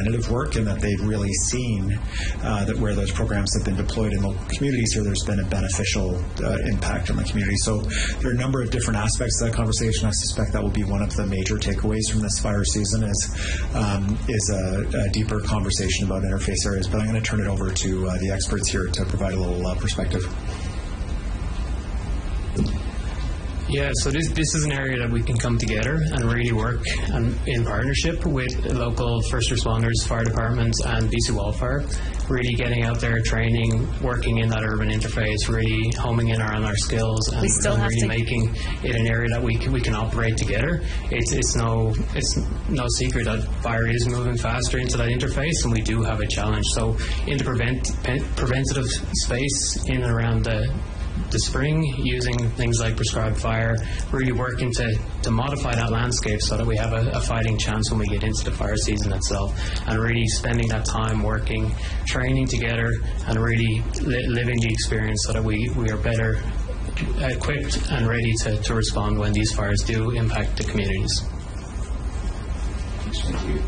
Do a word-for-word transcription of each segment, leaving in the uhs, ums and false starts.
preventative work, and that they've really seen uh, that where those programs have been deployed in local communities, here there's been a beneficial uh, impact on the community. So there are a number of different aspects of that conversation. I suspect that will be one of the major takeaways from this fire season is um, is a, a deeper conversation about interface areas. But I'm going to turn it over to uh, the experts here to provide a little uh, perspective. Yeah, so this this is an area that we can come together and really work and in partnership with local first responders, fire departments, and B C Wildfire. Really getting out there, training, working in that urban interface, really homing in on our skills, and, we still and have really to making it an area that we can, we can operate together. It's it's no it's no secret that fire is moving faster into that interface, and we do have a challenge. So in the prevent preventative space in and around the the spring, using things like prescribed fire, really working to, to modify that landscape so that we have a, a fighting chance when we get into the fire season itself, and really spending that time working, training together, and really li- living the experience so that we, we are better equipped and ready to, to respond when these fires do impact the communities. Thank you.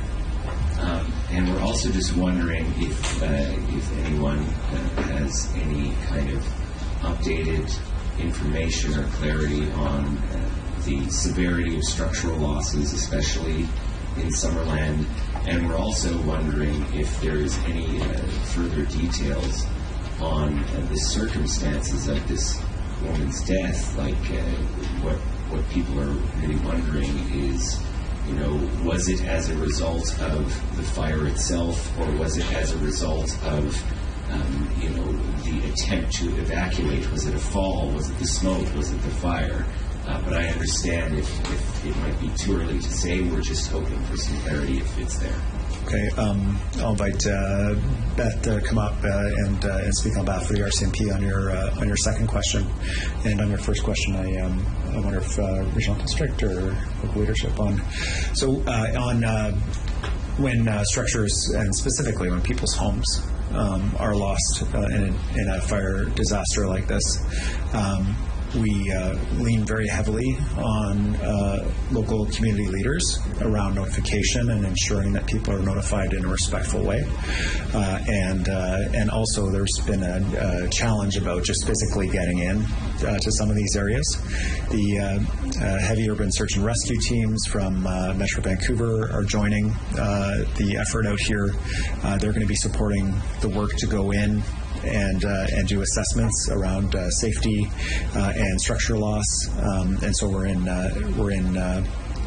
Um, and we're also just wondering if, uh, if anyone uh, has any kind of updated information or clarity on uh, the severity of structural losses, especially in Summerland. And we're also wondering if there's any uh, further details on uh, the circumstances of this woman's death. Like uh, what what people are really wondering is, you know, was it as a result of the fire itself, or was it as a result of Um, you know, the attempt to evacuate? Was it a fall? Was it the smoke? Was it the fire? Uh, but I understand if, if it might be too early to say. We're just hoping for some clarity if it's there. Okay, um, I'll invite uh, Beth to come up uh, and uh, and speak on behalf of the R C M P on your uh, on your second question, and on your first question. I um, I wonder if uh, regional district or local leadership on so uh, on uh, when uh, structures, and specifically when people's homes Um, are lost uh, in, a, in a fire disaster like this. Um, we uh, lean very heavily on uh, local community leaders around notification and ensuring that people are notified in a respectful way. Uh, and uh, and also there's been a, a challenge about just physically getting in uh, to some of these areas. The uh, uh, heavy urban search and rescue teams from uh, Metro Vancouver are joining uh, the effort out here. Uh, they're going to be supporting the work to go in and uh, and do assessments around uh, safety uh, and structure loss, um, and so we're in uh, we're in uh,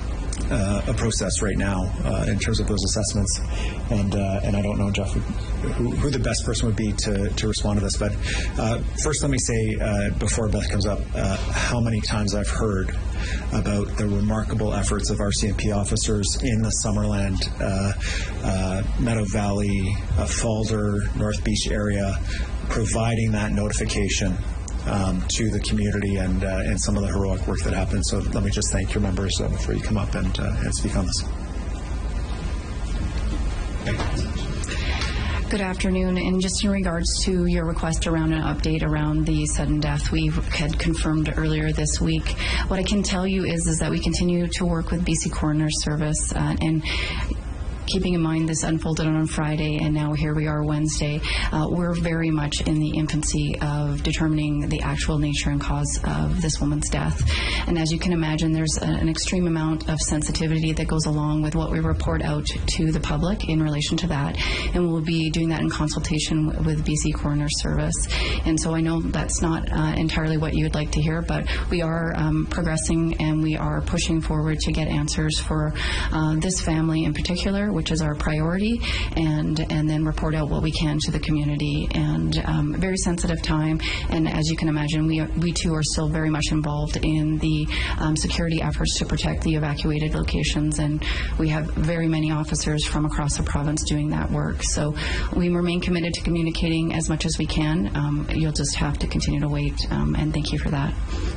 uh, a process right now uh, in terms of those assessments, and uh, and I don't know, Jeff, who, who the best person would be to, to respond to this, but uh, first let me say uh, before Beth comes up uh, how many times I've heard about the remarkable efforts of R C M P officers in the Summerland, uh, uh, Meadow Valley, uh, Falder, North Beach area, providing that notification um, to the community, and uh, and some of the heroic work that happened. So let me just thank your members uh, before you come up and, uh, and speak on this. Good afternoon. And just in regards to your request around an update around the sudden death we had confirmed earlier this week, what I can tell you is, is that we continue to work with B C Coroner Service uh, and keeping in mind this unfolded on Friday, and now here we are Wednesday. Uh, we're very much in the infancy of determining the actual nature and cause of this woman's death. And as you can imagine, there's a, an extreme amount of sensitivity that goes along with what we report out to the public in relation to that. And we'll be doing that in consultation w- with B C Coroner Service. And so I know that's not uh, entirely what you would like to hear, but we are um, progressing, and we are pushing forward to get answers for uh, this family in particular, which is our priority, and and then report out what we can to the community. And um, very sensitive time, and as you can imagine, we are, we too are still very much involved in the um, security efforts to protect the evacuated locations, and we have very many officers from across the province doing that work. So we remain committed to communicating as much as we can. Um, you'll just have to continue to wait, um, and thank you for that.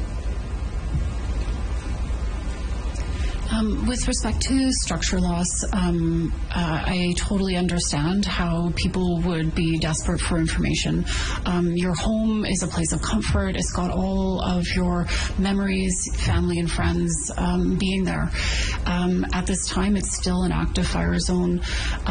Um, with respect to structure loss, um, uh, I totally understand how people would be desperate for information. Um, your home is a place of comfort. It's got all of your memories, family and friends um, being there. Um, at this time, it's still an active fire zone.